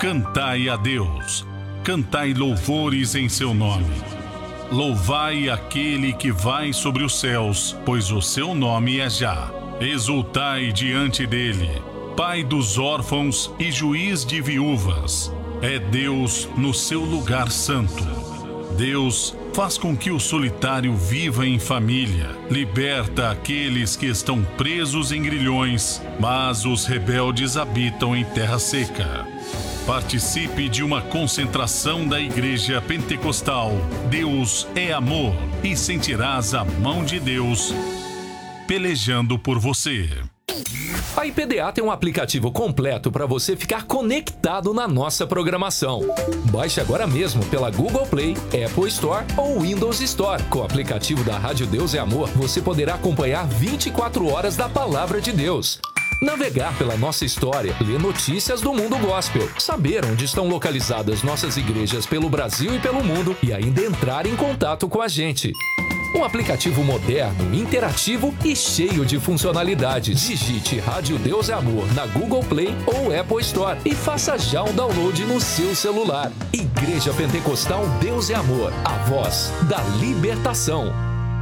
Cantai a Deus, cantai louvores em seu nome. Louvai aquele que vai sobre os céus, pois o seu nome é Já. Exultai diante dele, Pai dos órfãos e juiz de viúvas. É Deus no seu lugar santo. Deus faz com que o solitário viva em família, liberta aqueles que estão presos em grilhões, mas os rebeldes habitam em terra seca. Participe de uma concentração da Igreja Pentecostal Deus é Amor e sentirás a mão de Deus pelejando por você. A IPDA tem um aplicativo completo para você ficar conectado na nossa programação. Baixe agora mesmo pela Google Play, Apple Store ou Windows Store. Com o aplicativo da Rádio Deus é Amor, você poderá acompanhar 24 horas da Palavra de Deus. Navegar pela nossa história, ler notícias do mundo gospel, saber onde estão localizadas nossas igrejas pelo Brasil e pelo mundo e ainda entrar em contato com a gente. Um aplicativo moderno, interativo e cheio de funcionalidades. Digite Rádio Deus é Amor na Google Play ou Apple Store e faça já o download no seu celular. Igreja Pentecostal Deus é Amor, a voz da libertação.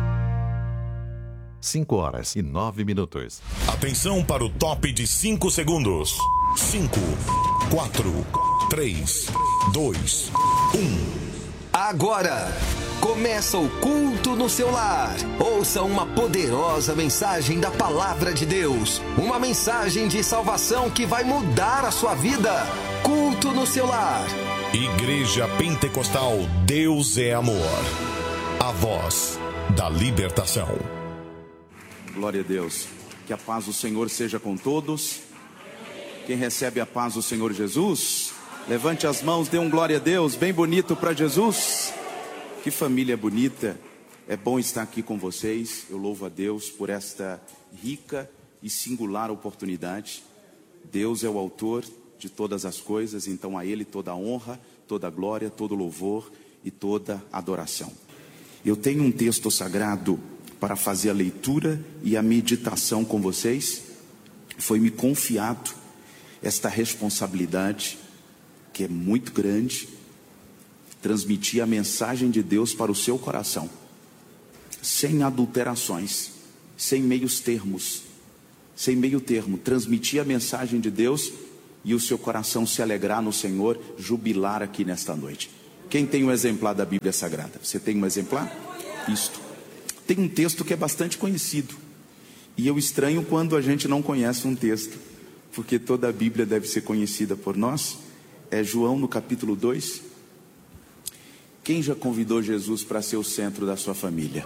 5h09. Atenção para o top de 5 segundos. 5, 4, 3, 2, 1. Agora começa o culto no seu lar. Ouça uma poderosa mensagem da Palavra de Deus. Uma mensagem de salvação que vai mudar a sua vida. Culto no seu lar. Igreja Pentecostal Deus é Amor. A voz da libertação. Glória a Deus. Que a paz do Senhor seja com todos. Quem recebe a paz do Senhor Jesus, levante as mãos, dê um glória a Deus, bem bonito para Jesus. Que família bonita. É bom estar aqui com vocês. Eu louvo a Deus por esta rica e singular oportunidade. Deus é o autor de todas as coisas, então a Ele toda a honra, toda a glória, todo o louvor e toda a adoração. Eu tenho um texto sagrado para fazer a leitura e a meditação com vocês. Foi-me confiado esta responsabilidade, que é muito grande, transmitir a mensagem de Deus para o seu coração, sem adulterações, sem meios termos, sem meio termo, transmitir a mensagem de Deus e o seu coração se alegrar no Senhor, jubilar aqui nesta noite. Quem tem um exemplar da Bíblia Sagrada? Você tem um exemplar? Isto. Tem um texto que é bastante conhecido, e eu estranho quando a gente não conhece um texto, porque toda a Bíblia deve ser conhecida por nós. É João no capítulo 2. Quem já convidou Jesus para ser o centro da sua família?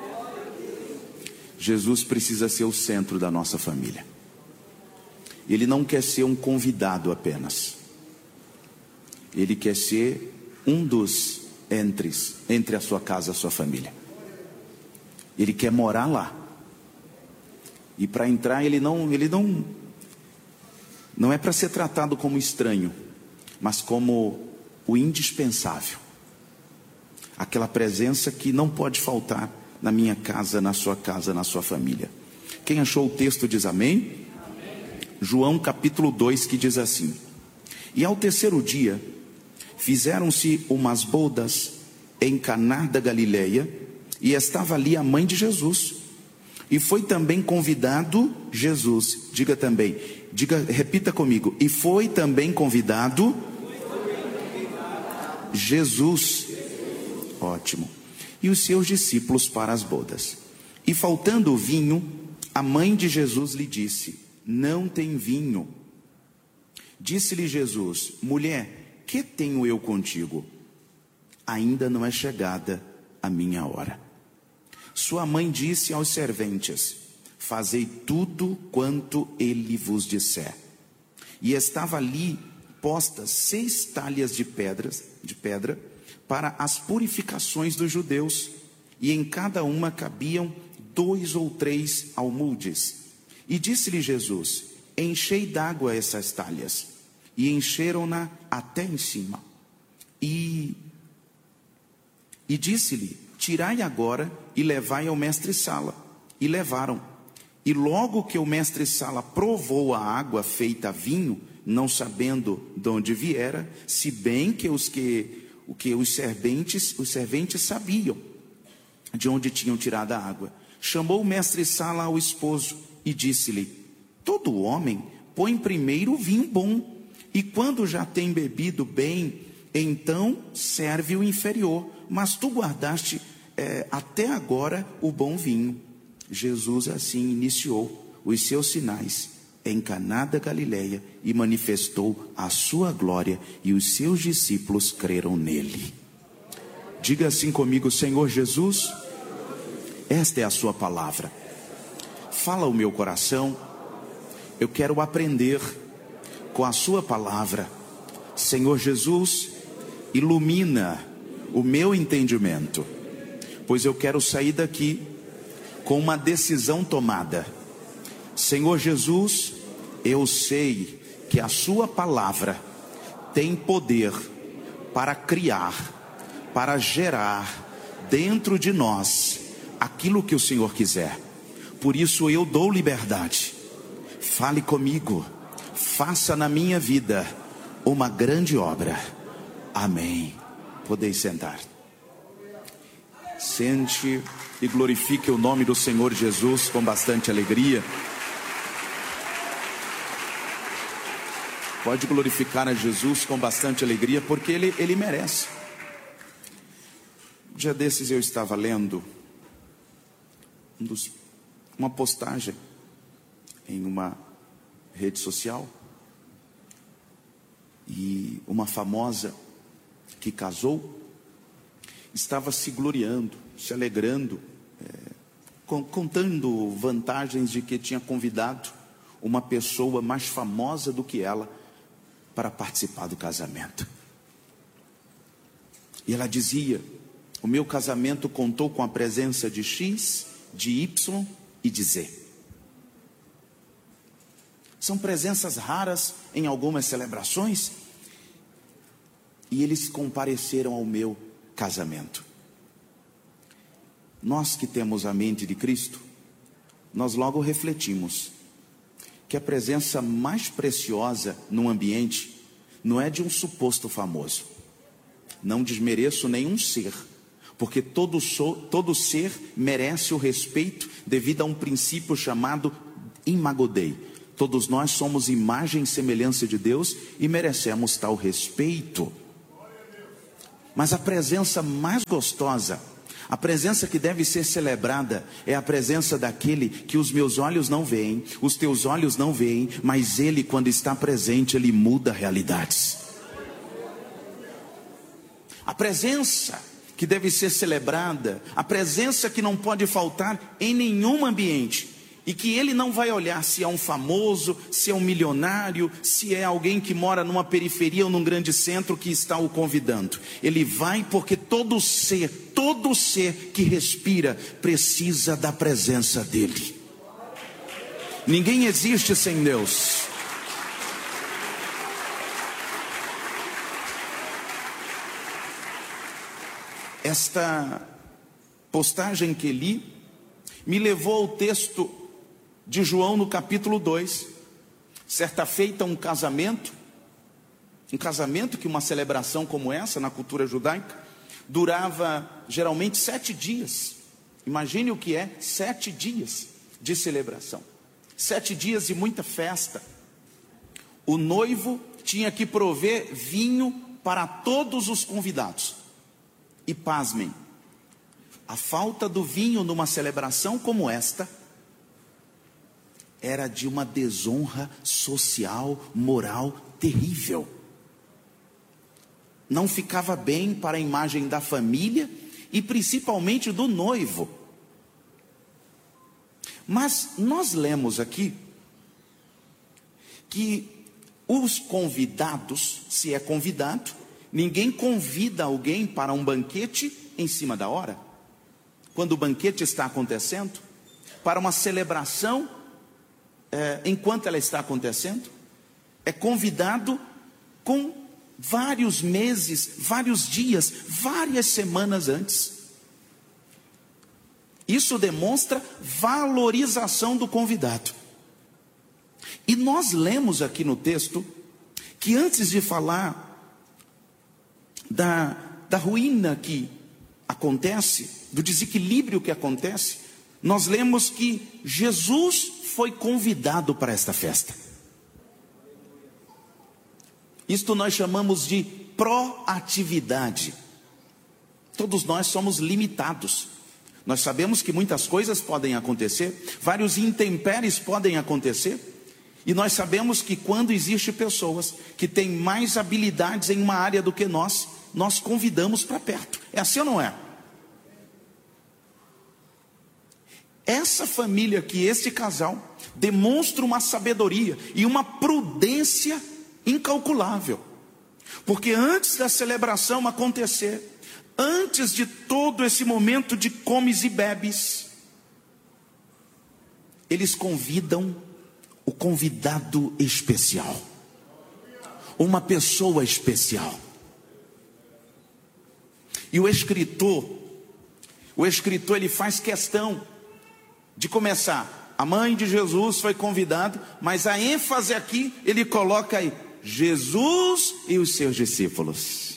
Jesus precisa ser o centro da nossa família. Ele não quer ser um convidado apenas. Ele quer ser um dos entre a sua casa e a sua família. Ele quer morar lá. E para entrar ele não é para ser tratado como estranho, mas como o indispensável. Aquela presença que não pode faltar na minha casa, na sua família. Quem achou o texto diz amém? Amém. João capítulo 2, que diz assim: E ao terceiro dia fizeram-se umas bodas em Caná da Galileia, e estava ali a mãe de Jesus. E foi também convidado Jesus. Repita comigo. E foi também convidado Jesus. Ótimo. E os seus discípulos para as bodas. E faltando o vinho, a mãe de Jesus lhe disse: Não tem vinho. Disse-lhe Jesus: Mulher, que tenho eu contigo? Ainda não é chegada a minha hora. Sua mãe disse aos serventes: Fazei tudo quanto ele vos disser. E estava ali postas 6 talhas de pedra para as purificações dos judeus, e em cada uma cabiam 2 ou 3 almudes. E disse-lhe Jesus: Enchei d'água essas talhas. E encheram-na até em cima. E disse-lhe: Tirai agora e levai ao mestre-sala. E levaram. E logo que o mestre-sala provou a água feita vinho, não sabendo de onde viera, se bem que os serventes sabiam de onde tinham tirado a água. Chamou o mestre Sala ao esposo e disse-lhe: todo homem põe primeiro o vinho bom, e quando já tem bebido bem, então serve o inferior, mas tu guardaste até agora o bom vinho. Jesus assim iniciou os seus sinais em Caná da Galileia e manifestou a sua glória, e os seus discípulos creram nele. Diga assim comigo: Senhor Jesus, esta é a sua palavra. Fala o meu coração. Eu quero aprender com a sua palavra. Senhor Jesus, ilumina o meu entendimento, pois eu quero sair daqui com uma decisão tomada. Senhor Jesus, eu sei que a sua palavra tem poder para criar, para gerar dentro de nós aquilo que o Senhor quiser. Por isso eu dou liberdade. Fale comigo, faça na minha vida uma grande obra. Amém. Podeis sentar. Sente e glorifique o nome do Senhor Jesus com bastante alegria. Pode glorificar a Jesus com bastante alegria, porque Ele merece. Um dia desses eu estava lendo uma postagem em uma rede social, e uma famosa que casou estava se gloriando, se alegrando, contando vantagens de que tinha convidado uma pessoa mais famosa do que ela para participar do casamento. E ela dizia: o meu casamento contou com a presença de X, de Y e de Z. São presenças raras em algumas celebrações, e eles compareceram ao meu casamento. Nós que temos a mente de Cristo, nós logo refletimos que a presença mais preciosa num ambiente não é de um suposto famoso. Não desmereço nenhum ser, porque todo ser merece o respeito devido a um princípio chamado Imago Dei. Todos nós somos imagem e semelhança de Deus e merecemos tal respeito. Mas a presença mais gostosa, a presença que deve ser celebrada, é a presença daquele que os meus olhos não veem, os teus olhos não veem, mas Ele, quando está presente, Ele muda realidades. A presença que deve ser celebrada, a presença que não pode faltar em nenhum ambiente, e que Ele não vai olhar se é um famoso, se é um milionário, se é alguém que mora numa periferia ou num grande centro que está o convidando. Ele vai porque todo ser que respira precisa da presença dEle. Ninguém existe sem Deus. Esta postagem que li me levou ao texto de João no capítulo 2. Certa feita um casamento que uma celebração como essa na cultura judaica durava geralmente 7 dias. Imagine o que é 7 dias de celebração, 7 dias de muita festa. O noivo tinha que prover vinho para todos os convidados. E pasmem, a falta do vinho numa celebração como esta era de uma desonra social, moral terrível. Não ficava bem para a imagem da família e principalmente do noivo. Mas nós lemos aqui que os convidados, se é convidado, ninguém convida alguém para um banquete em cima da hora, quando o banquete está acontecendo, para uma celebração enquanto ela está acontecendo. É convidado com vários meses, vários dias, várias semanas antes. Isso demonstra valorização do convidado. E nós lemos aqui no texto que antes de falar da ruína que acontece, do desequilíbrio que acontece, nós lemos que Jesus foi convidado para esta festa. Isto nós chamamos de proatividade. Todos nós somos limitados. Nós sabemos que muitas coisas podem acontecer, vários intempéries podem acontecer, e nós sabemos que quando existem pessoas que têm mais habilidades em uma área do que nós convidamos para perto. É assim ou não é? Essa família aqui, este casal, demonstra uma sabedoria e uma prudência incalculável. Porque antes da celebração acontecer, antes de todo esse momento de comes e bebes, eles convidam o convidado especial, uma pessoa especial. E o escritor ele faz questão de começar. A mãe de Jesus foi convidada, mas a ênfase aqui, ele coloca aí, Jesus e os seus discípulos.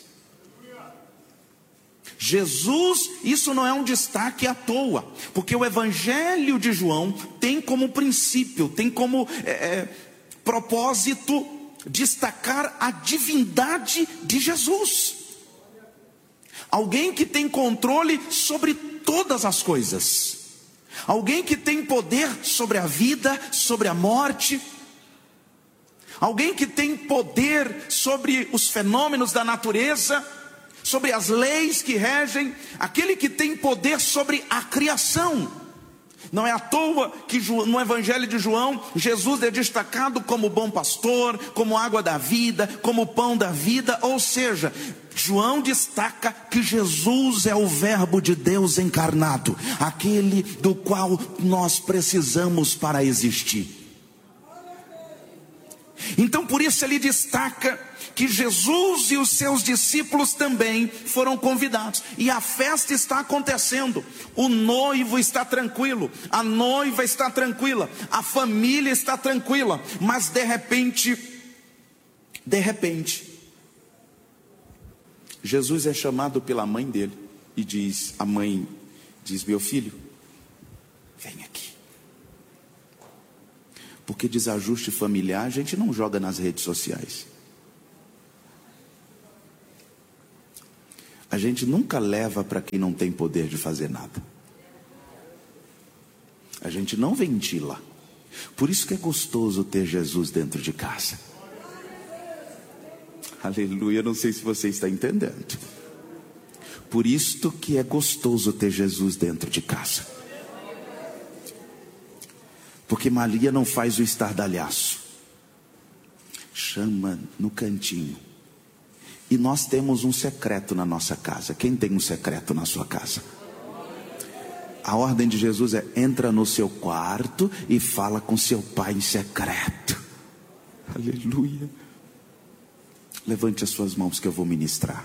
Jesus, isso não é um destaque à toa, porque o Evangelho de João tem como princípio, tem como propósito destacar a divindade de Jesus. Alguém que tem controle sobre todas as coisas. Alguém que tem poder sobre a vida, sobre a morte. Alguém que tem poder sobre os fenômenos da natureza, sobre as leis que regem. Aquele que tem poder sobre a criação. Não é à toa que no Evangelho de João, Jesus é destacado como bom pastor, como água da vida, como pão da vida. Ou seja, João destaca que Jesus é o Verbo de Deus encarnado, aquele do qual nós precisamos para existir. Então por isso ele destaca que Jesus e os seus discípulos também foram convidados. E a festa está acontecendo. O noivo está tranquilo, a noiva está tranquila, a família está tranquila. Mas de repente, Jesus é chamado pela mãe dele e a mãe diz: meu filho, vem aqui. Porque desajuste familiar a gente não joga nas redes sociais. A gente nunca leva para quem não tem poder de fazer nada. A gente não ventila. Por isso que é gostoso ter Jesus dentro de casa. Aleluia, não sei se você está entendendo. Por isto que é gostoso ter Jesus dentro de casa. Porque Maria não faz o estardalhaço. Chama no cantinho. E nós temos um secreto na nossa casa. Quem tem um secreto na sua casa? A ordem de Jesus é: entra no seu quarto e fala com seu pai em secreto. Aleluia. Levante as suas mãos que eu vou ministrar.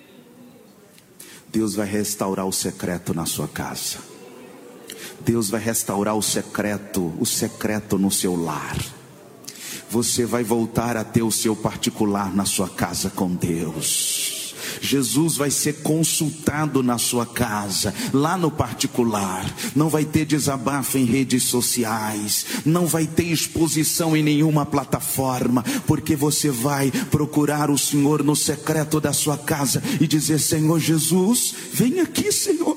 Deus vai restaurar o secreto na sua casa. Deus vai restaurar o secreto no seu lar. Você vai voltar a ter o seu particular na sua casa com Deus. Jesus vai ser consultado na sua casa, lá no particular. Não vai ter desabafo em redes sociais, não vai ter exposição em nenhuma plataforma, porque você vai procurar o Senhor no secreto da sua casa e dizer: Senhor Jesus, vem aqui, Senhor.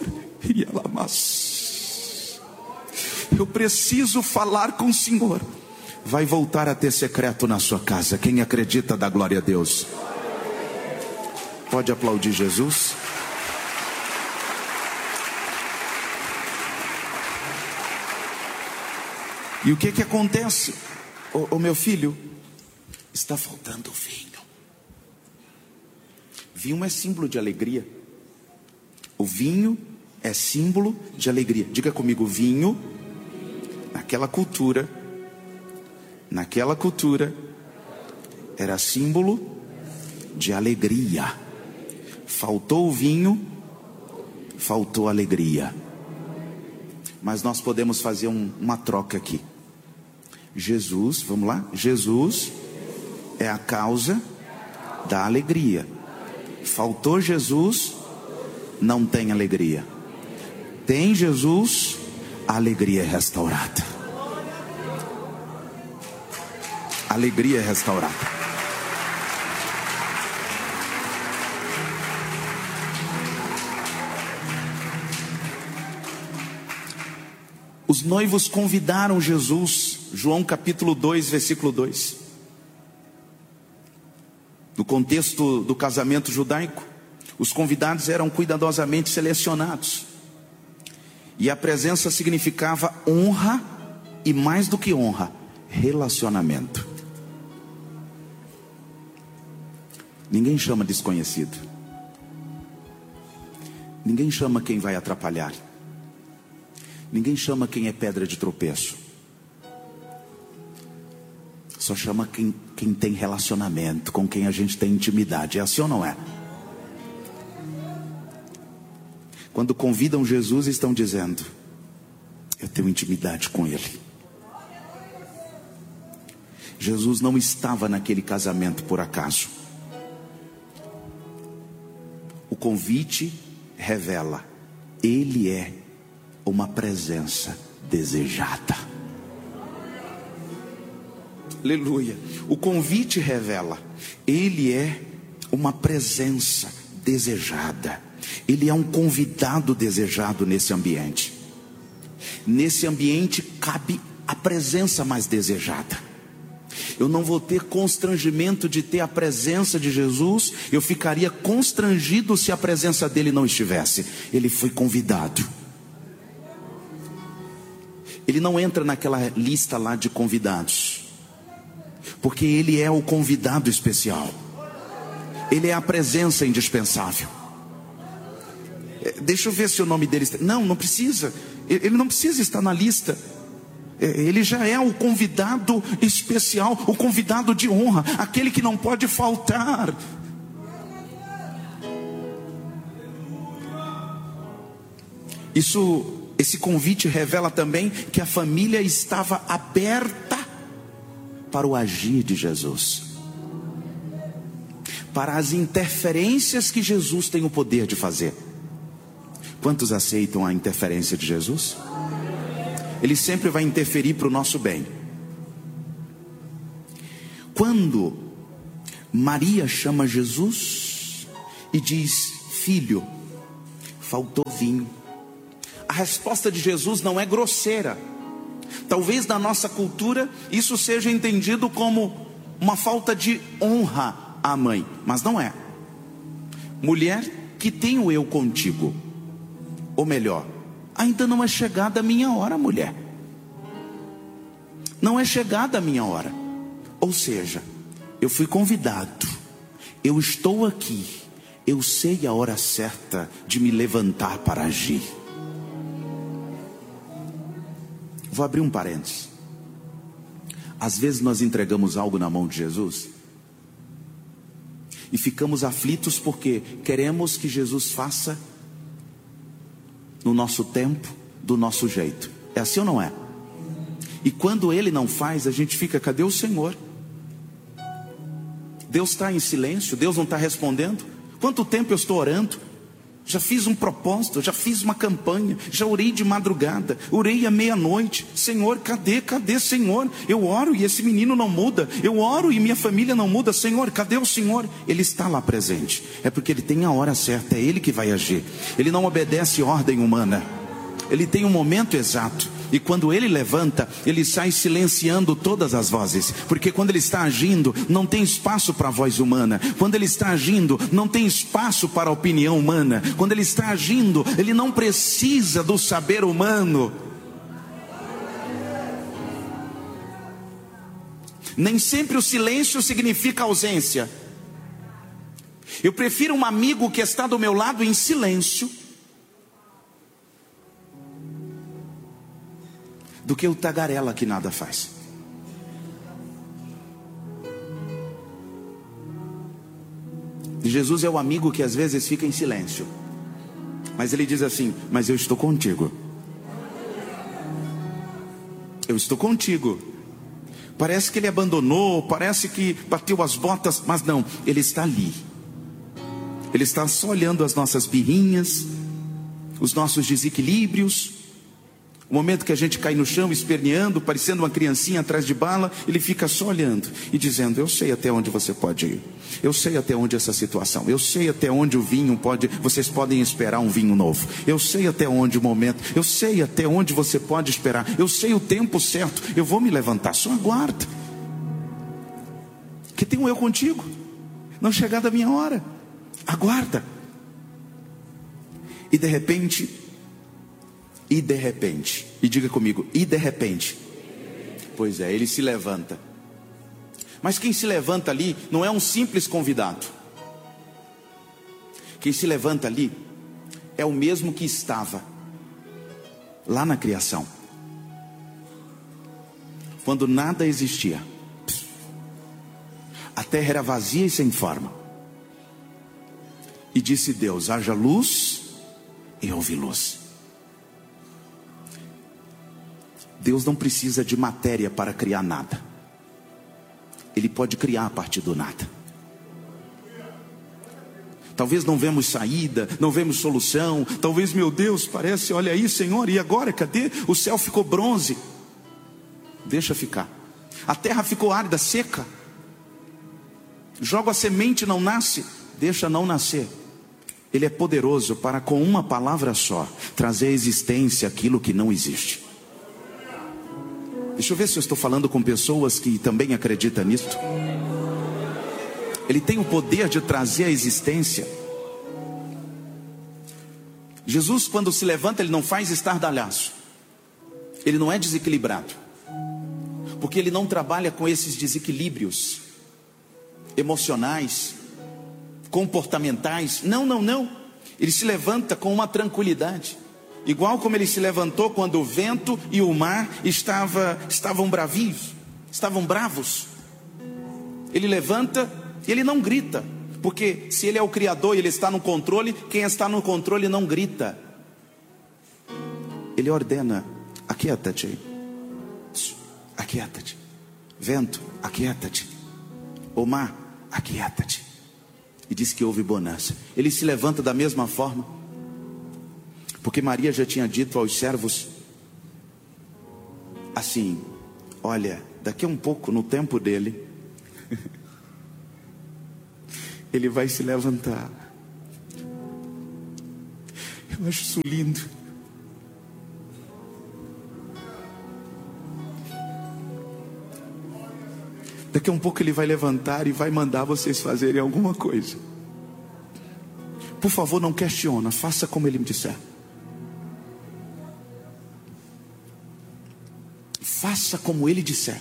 Eu preciso falar com o Senhor. Vai voltar a ter secreto na sua casa. Quem acredita, dá glória a Deus. Pode aplaudir Jesus. E o que acontece? Ô meu filho, está faltando vinho. Vinho é símbolo de alegria. O vinho é símbolo de alegria. Diga comigo: vinho, naquela cultura, era símbolo de alegria. Faltou o vinho, faltou a alegria. Mas nós podemos fazer uma troca aqui. Jesus, vamos lá? Jesus é a causa dá alegria. Faltou Jesus, não tem alegria. Tem Jesus, a alegria é restaurada. Alegria é restaurada. Os noivos convidaram Jesus, João capítulo 2, versículo 2. No contexto do casamento judaico, os convidados eram cuidadosamente selecionados. E a presença significava honra e, mais do que honra, relacionamento. Ninguém chama desconhecido. Ninguém chama quem vai atrapalhar. Ninguém chama quem é pedra de tropeço. Só chama quem tem relacionamento, com quem a gente tem intimidade. É assim ou não é? Quando convidam Jesus, estão dizendo: eu tenho intimidade com Ele. Jesus não estava naquele casamento por acaso. O convite revela: Ele é uma presença desejada. Aleluia. O convite revela: Ele é uma presença desejada. Ele é um convidado desejado nesse ambiente. Nesse ambiente cabe a presença mais desejada. Eu não vou ter constrangimento de ter a presença de Jesus. Eu ficaria constrangido se a presença dele não estivesse. Ele foi convidado. Ele não entra naquela lista lá de convidados, porque ele é o convidado especial. Ele é a presença indispensável. Deixa eu ver se o nome dele está. Não precisa. Ele não precisa estar na lista. Ele já é o convidado especial, o convidado de honra, aquele que não pode faltar. Esse convite revela também que a família estava aberta para o agir de Jesus, para as interferências que Jesus tem o poder de fazer. Quantos aceitam a interferência de Jesus? Ele sempre vai interferir para o nosso bem. Quando Maria chama Jesus e diz: filho, faltou vinho. A resposta de Jesus não é grosseira. Talvez na nossa cultura isso seja entendido como uma falta de honra à mãe, mas não é. Mulher, que tenho eu contigo? Ou melhor, ainda não é chegada a minha hora, mulher. Não é chegada a minha hora. Ou seja, eu fui convidado, eu estou aqui, eu sei a hora certa de me levantar para agir. Vou abrir um parênteses. Às vezes nós entregamos algo na mão de Jesus e ficamos aflitos porque queremos que Jesus faça no nosso tempo, do nosso jeito. É assim ou não é? E quando Ele não faz, a gente fica: cadê o Senhor? Deus está em silêncio, Deus não está respondendo. Quanto tempo eu estou orando? Já fiz um propósito, já fiz uma campanha, já orei de madrugada, orei à meia-noite. Senhor, cadê Senhor? Eu oro e esse menino não muda, eu oro e minha família não muda. Senhor, cadê o Senhor? Ele está lá presente, é porque Ele tem a hora certa, é Ele que vai agir. Ele não obedece ordem humana, Ele tem um momento exato. E quando Ele levanta, Ele sai silenciando todas as vozes, porque quando Ele está agindo, não tem espaço para a voz humana. Quando Ele está agindo, não tem espaço para a opinião humana. Quando Ele está agindo, Ele não precisa do saber humano. Nem sempre o silêncio significa ausência. Eu prefiro um amigo que está do meu lado em silêncio do que o tagarela que nada faz. Jesus é o amigo que às vezes fica em silêncio, mas Ele diz assim: mas eu estou contigo. Eu estou contigo. Parece que ele abandonou, parece que bateu as botas, mas não, ele está ali. Ele está só olhando as nossas birrinhas, os nossos desequilíbrios. O momento que a gente cai no chão, esperneando, parecendo uma criancinha atrás de bala, ele fica só olhando e dizendo: eu sei até onde você pode ir. Eu sei até onde essa situação. Eu sei até onde o vinho pode... Vocês podem esperar um vinho novo. Eu sei até onde o momento... Eu sei até onde você pode esperar. Eu sei o tempo certo. Eu vou me levantar. Só aguarda. Que tenho eu contigo. Não chegar da minha hora. Aguarda. E de repente... E diga comigo, e de repente. Pois é, ele se levanta. Mas quem se levanta ali não é um simples convidado. Quem se levanta ali é o mesmo que estava lá na criação, quando nada existia. A terra era vazia e sem forma. E disse Deus: haja luz, e houve luz. Deus não precisa de matéria para criar nada. Ele pode criar a partir do nada. Talvez não vemos saída, não vemos solução. Talvez, meu Deus, parece, olha aí, Senhor, e agora, cadê? O céu ficou bronze. Deixa ficar. A terra ficou árida, seca. Joga a semente, não nasce. Deixa não nascer. Ele é poderoso para, com uma palavra só, trazer à existência aquilo que não existe. Deixa eu ver se eu estou falando com pessoas que também acreditam nisso. Ele tem o poder de trazer à existência. Jesus, quando se levanta, ele não faz estardalhaço. Ele não é desequilibrado, porque ele não trabalha com esses desequilíbrios emocionais, comportamentais. Não. Ele se levanta com uma tranquilidade. Igual como ele se levantou quando o vento e o mar estavam bravios, estavam bravos. Ele levanta e ele não grita, porque se ele é o Criador e ele está no controle, quem está no controle não grita. Ele ordena: aquieta-te. Aquieta-te. Vento, aquieta-te. O mar, aquieta-te. E diz que houve bonança. Ele se levanta da mesma forma, porque Maria já tinha dito aos servos assim: olha, daqui a um pouco, no tempo dele, ele vai se levantar. Eu acho isso lindo. Daqui a um pouco ele vai levantar e vai mandar vocês fazerem alguma coisa. Por favor, não questiona, faça como ele me disser. Faça como ele disser.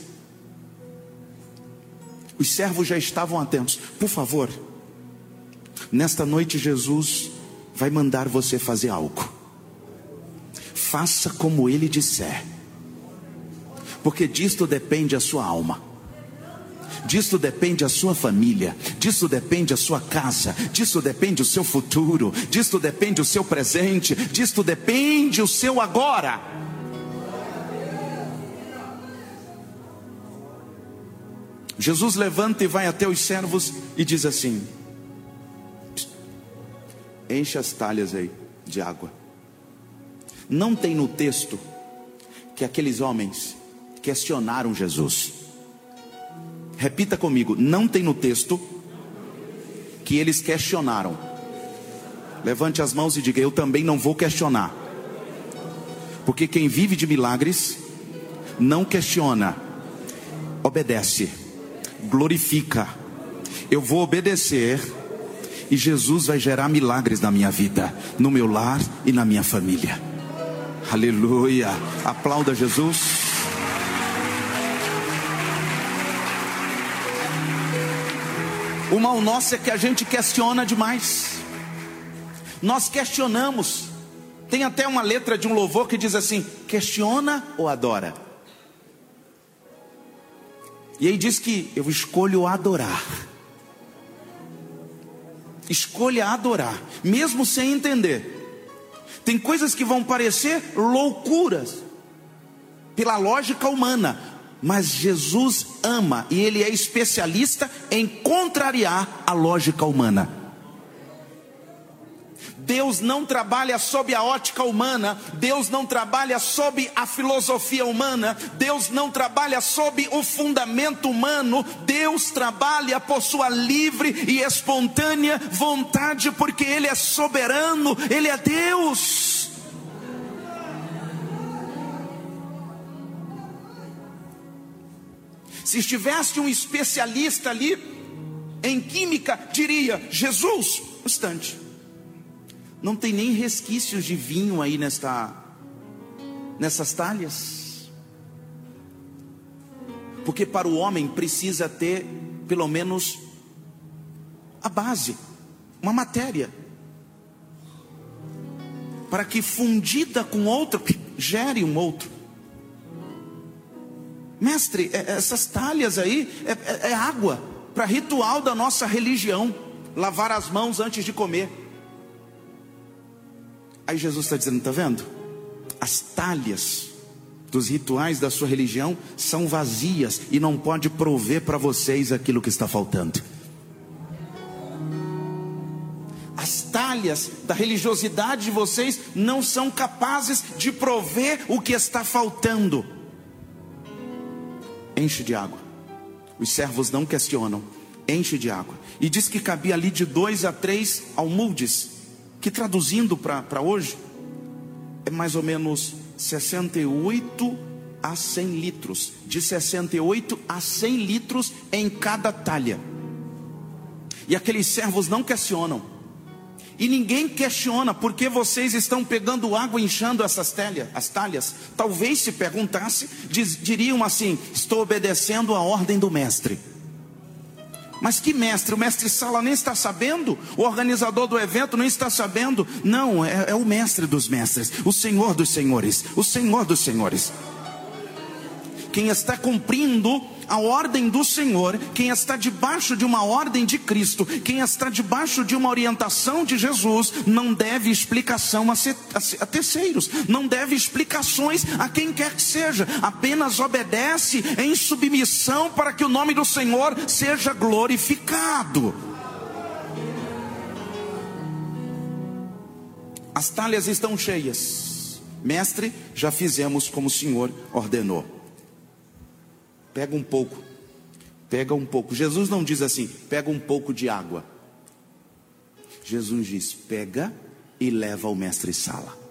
Os servos já estavam atentos. Por favor, nesta noite Jesus vai mandar você fazer algo. Faça como ele disser, porque disto depende a sua alma, disto depende a sua família, disto depende a sua casa, disto depende o seu futuro, disto depende o seu presente, disto depende o seu agora. Jesus levanta e vai até os servos e diz assim: enche as talhas aí de água. Não tem no texto que aqueles homens questionaram Jesus. Repita comigo: não tem no texto que eles questionaram. Levante as mãos e diga: eu também não vou questionar, porque quem vive de milagres não questiona, obedece, glorifica. Eu vou obedecer e Jesus vai gerar milagres na minha vida, no meu lar e na minha família. Aleluia. Aplauda Jesus. O mal nosso é que a gente questiona demais. Nós questionamos. Tem até uma letra de um louvor que diz assim: questiona ou adora? E aí diz que eu escolho adorar. Escolha adorar, mesmo sem entender. Tem coisas que vão parecer loucuras pela lógica humana, Mas Jesus ama e Ele é especialista em contrariar a lógica humana. Deus não trabalha sob a ótica humana, Deus não trabalha sob a filosofia humana, Deus não trabalha sob o fundamento humano, Deus trabalha por sua livre e espontânea vontade, porque Ele é soberano, Ele é Deus. Se estivesse um especialista ali em química, diria: Jesus, um instante, não tem nem resquícios de vinho aí nessas talhas. Porque para o homem precisa ter pelo menos a base, uma matéria, para que fundida com outra, gere um outro. Mestre, essas talhas aí é água para ritual da nossa religião, lavar as mãos antes de comer. Aí Jesus está dizendo: está vendo? As talhas dos rituais da sua religião são vazias e não pode prover para vocês aquilo que está faltando. As talhas da religiosidade de vocês não são capazes de prover o que está faltando. Enche de água. Os servos não questionam. Enche de água. E diz que cabia ali de 2 a 3 almudes, que traduzindo para hoje é mais ou menos 68 a 100 litros. De 68 a 100 litros em cada talha. E aqueles servos não questionam. E ninguém questiona porque vocês estão pegando água e inchando as talhas. Talvez se perguntasse, diriam assim: estou obedecendo a ordem do mestre. Mas que mestre? O mestre Sala nem está sabendo? O organizador do evento nem está sabendo? Não, é o mestre dos mestres, o Senhor dos senhores, o Senhor dos senhores. Quem está cumprindo a ordem do Senhor, quem está debaixo de uma ordem de Cristo, quem está debaixo de uma orientação de Jesus, não deve explicação a terceiros, não deve explicações a quem quer que seja, apenas obedece em submissão para que o nome do Senhor seja glorificado. As talhas estão cheias. Mestre, já fizemos como o Senhor ordenou. Pega um pouco. Jesus não diz assim: pega um pouco de água. Jesus diz: pega e leva ao mestre Sala.